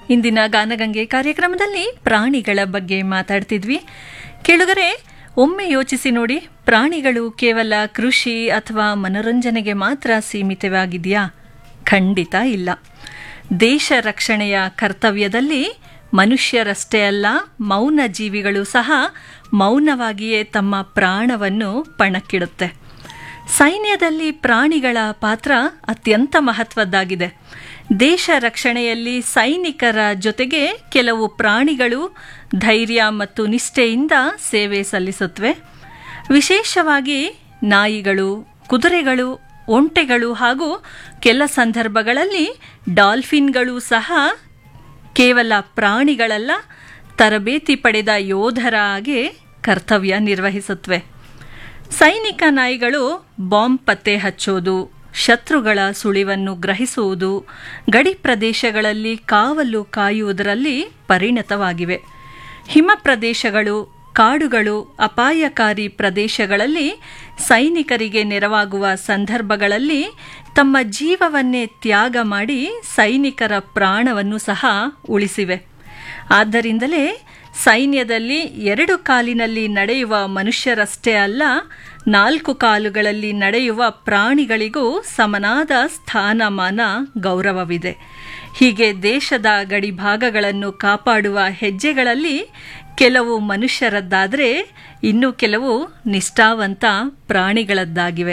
ಇಂದಿನ ಗಾನಗಂಗೆ ಕಾರ್ಯಕ್ರಮದಲ್ಲಿ ಪ್ರಾಣಿಗಳ ಬಗ್ಗೆ ಮಾತಾಡ್ತಿದ್ವಿ. ಕೇಳುಗರೆ, ಒಮ್ಮೆ ಯೋಚಿಸಿ ನೋಡಿ, ಪ್ರಾಣಿಗಳು ಕೇವಲ ಕೃಷಿ ಅಥವಾ ಮನೋರಂಜನೆಗೆ ಮಾತ್ರ ಸೀಮಿತವಾಗಿದೆಯಾ? ಖಂಡಿತ ಇಲ್ಲ. ದೇಶ ರಕ್ಷಣೆಯ ಕರ್ತವ್ಯದಲ್ಲಿ ಮನುಷ್ಯರಷ್ಟೇ ಅಲ್ಲ, ಮೌನ ಜೀವಿಗಳು ಸಹ ಮೌನವಾಗಿಯೇ ತಮ್ಮ ಪ್ರಾಣವನ್ನು ಪಣಕ್ಕಿಡುತ್ತೆ. ಸೈನ್ಯದಲ್ಲಿ ಪ್ರಾಣಿಗಳ ಪಾತ್ರ ಅತ್ಯಂತ ಮಹತ್ವದ್ದಾಗಿದೆ. ದೇಶ ರಕ್ಷಣೆಯಲ್ಲಿ ಸೈನಿಕರ ಜೊತೆಗೆ ಕೆಲವು ಪ್ರಾಣಿಗಳು ಧೈರ್ಯ ಮತ್ತು ನಿಷ್ಠೆಯಿಂದ ಸೇವೆ ಸಲ್ಲಿಸುತ್ತವೆ. ವಿಶೇಷವಾಗಿ ನಾಯಿಗಳು, ಕುದುರೆಗಳು, ಒಂಟೆಗಳು ಹಾಗೂ ಕೆಲ ಸಂದರ್ಭಗಳಲ್ಲಿ ಡಾಲ್ಫಿನ್ಗಳು ಸಹ ಕೇವಲ ಪ್ರಾಣಿಗಳಲ್ಲ, ತರಬೇತಿ ಪಡೆದ ಯೋಧರ ಹಾಗೆ ಕರ್ತವ್ಯ ನಿರ್ವಹಿಸುತ್ತವೆ. ಸೈನಿಕ ನಾಯಿಗಳು ಬಾಂಬ್ ಪತ್ತೆ ಹಚ್ಚೋದು, ಶತ್ರುಗಳ ಸುಳಿವನ್ನು ಗ್ರಹಿಸುವುದು, ಗಡಿ ಪ್ರದೇಶಗಳಲ್ಲಿ ಕಾವಲು ಕಾಯುವುದರಲ್ಲಿ ಪರಿಣತವಾಗಿವೆ. ಹಿಮ ಪ್ರದೇಶಗಳು, ಕಾಡುಗಳು, ಅಪಾಯಕಾರಿ ಪ್ರದೇಶಗಳಲ್ಲಿ ಸೈನಿಕರಿಗೆ ನೆರವಾಗುವ ಸಂದರ್ಭಗಳಲ್ಲಿ ತಮ್ಮ ಜೀವವನ್ನೇ ತ್ಯಾಗ ಮಾಡಿ ಸೈನಿಕರ ಪ್ರಾಣವನ್ನು ಸಹ ಉಳಿಸಿವೆ. ಆದ್ದರಿಂದಲೇ ಸೈನ್ಯದಲ್ಲಿ 2 ಕಾಲಿನಲ್ಲಿ ನಡೆಯುವ ಮನುಷ್ಯರಷ್ಟೇ ಅಲ್ಲ, 4 ಕಾಲುಗಳಲ್ಲಿ ನಡೆಯುವ ಪ್ರಾಣಿಗಳಿಗೂ ಸಮನಾದ ಸ್ಥಾನಮಾನ, ಗೌರವವಿದೆ. ಹೀಗೆ ದೇಶದ ಗಡಿಭಾಗಗಳನ್ನು ಕಾಪಾಡುವ ಹೆಜ್ಜೆಗಳಲ್ಲಿ ಕೆಲವು ಮನುಷ್ಯರದ್ದಾದರೆ ಇನ್ನು ಕೆಲವು ನಿಷ್ಠಾವಂತ ಪ್ರಾಣಿಗಳದ್ದಾಗಿವೆ.